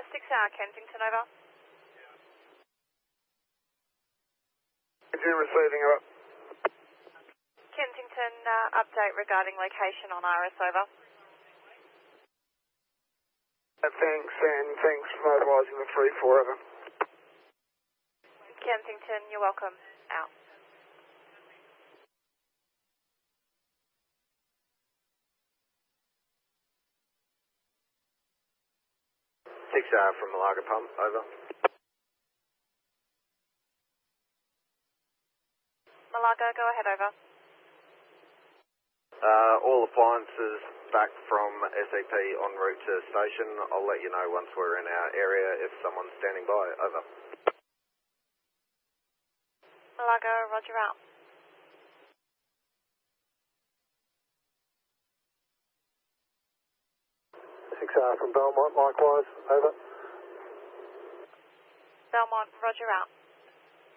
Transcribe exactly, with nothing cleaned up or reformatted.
six hour Kensington, over. Kensington receiving, over. Kensington, uh, update regarding location on Iris, over. Uh, thanks, and thanks for mobilising the three four, over. Kensington, you're welcome. Out. six hour from Malaga Pump, over. Malaga, go ahead, over. Uh, all appliances back from S E P en route to station. I'll let you know once we're in our area if someone's standing by, over. Malaga, roger, out. six hour from Belmont, likewise, over. Belmont, roger, out.